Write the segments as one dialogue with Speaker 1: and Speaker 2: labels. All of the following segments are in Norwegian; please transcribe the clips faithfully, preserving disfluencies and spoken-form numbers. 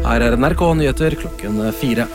Speaker 1: Her er N R K Nyheter klokken fire.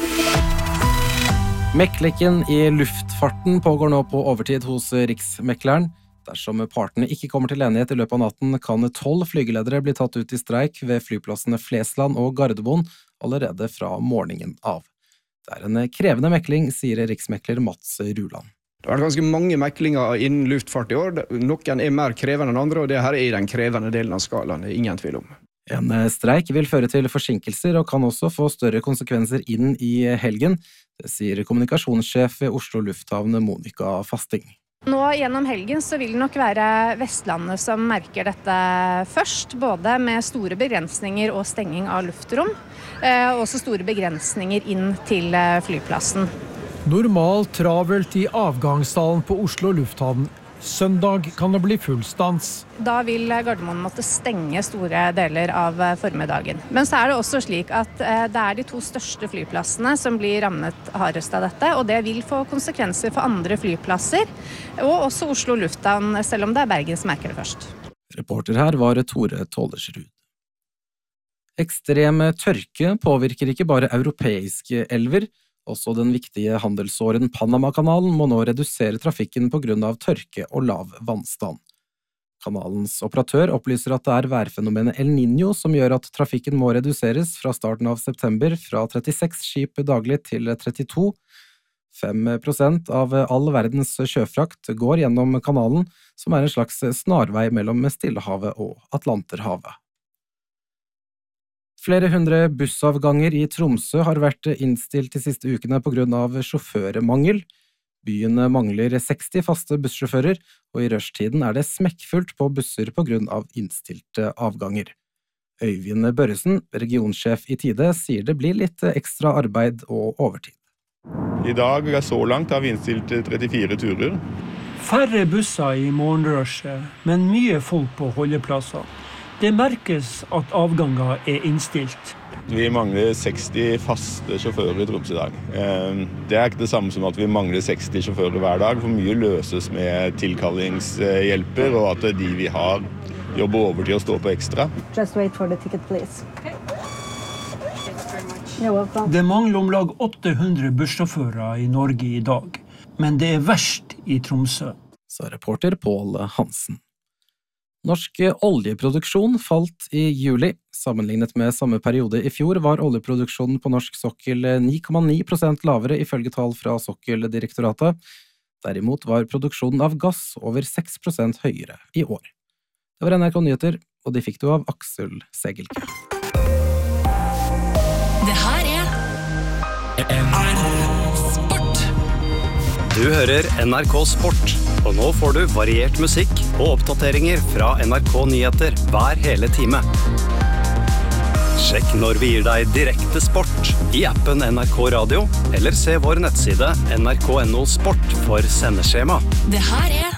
Speaker 1: Meklingen i luftfarten pågår nå på overtid hos Riksmekleren. Dersom partene ikke kommer til enighet i løpet av natten, kan tolv flygeledere bli tatt ut i streik ved flyplassene Flesland og Gardermoen allerede fra morgenen av. Det er en krevende mekling, sier riksmekler Mats Ruland.
Speaker 2: Det har vært ganske mange meklinger innen luftfart i år. Noen er mer krevende enn andre, og det her er i den krevende delen av skalaen, det er ingen tvil om.
Speaker 1: En streik vil føre til forsinkelser og kan også få større konsekvenser inn i helgen. Det sier kommunikasjonssjef ved Oslo Lufthavn Monica Fasting.
Speaker 3: Nå gjennom helgen så vil det nok være Vestlandet som merker dette først, både med store begrensninger og stenging av luftrom, og også store begrensninger inn til flyplassen.
Speaker 4: Normalt travelt i avgangshallen på Oslo Lufthavn. Søndag kan det bli full stans.
Speaker 3: Da vil Gardermoen måtte stenge store deler av formiddagen. Men så er det også slik at det er de to største flyplassene som blir rammet hardest av dette, og det vil få konsekvenser for andre flyplasser, og også Oslo Lufthavn, selv om det er Bergen som merker det først.
Speaker 1: Reporter her var Tore Tollersrud. Ekstrem tørke påvirker ikke bare europeiske elver. Også den viktige handelsåren Panama-kanalen må nå redusere trafikken på grunn av tørke og lav vannstand. Kanalens operatør opplyser at det er værfenomenet El Niño som gjør at trafikken må reduseres fra starten av september fra trettiseks skip daglig til trettito. fem prosent av all verdens sjøfrakt går gjennom kanalen, som er en slags snarvei mellom Stillehavet og Atlanterhavet. Flere hundre bussavganger i Tromsø har vært innstilt de siste ukene på grunn av sjåførmangel. Byen mangler seksti faste bussjåfører, og i rushtiden er det smekkfullt på busser på grunn av innstilte avganger. Øyvind Børresen, regionsjef i Tide, sier det blir litt ekstra arbeid og overtid.
Speaker 5: I dag, så langt, har vi innstilt trettifire turer.
Speaker 6: Færre busser i morgenrushet, men mye folk på holdeplasser. Det merkes at avganger er innstilt.
Speaker 5: Vi mangler seksti faste sjåfører i Tromsø i dag. Det er ikke det samme som at vi mangler seksti sjåfører hver dag, for mye løses med tilkallingshjelper, og at de vi har jobber over til å stå på ekstra.
Speaker 7: Just wait for the ticket, please.
Speaker 6: Det mangler om lag åtte hundre bussjåfører i Norge i dag, men det er verst i Tromsø.
Speaker 1: Sa reporter Pål Hansen. Norsk oljeproduksjon falt i juli. Sammenlignet med samme periode i fjor var oljeproduksjonen på norsk sokkel ni komma ni prosent lavere ifølge tall fra Sokkeldirektoratet. Derimot var produksjonen av gass over seks prosent høyere i år. Det var N R K Nyheter, og de fikk du av Aksel Segelke.
Speaker 8: Det her er N R K Sport.
Speaker 9: Du hører N R K Sport, og nå får du variert musikk og oppdateringer fra N R K Nyheter hver hele time. Sjekk når vi gir deg direkte sport i appen N R K Radio, eller se vår nettside N R K punktum no sport for sendeskjema.
Speaker 8: Det her er